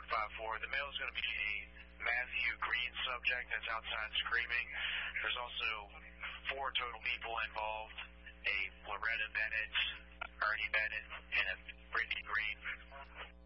154. The male is going to be a Matthew Green subject that's outside screaming. There's also 4 total people involved, a Loretta Bennett, Ernie Bennett, and a Brittany Green.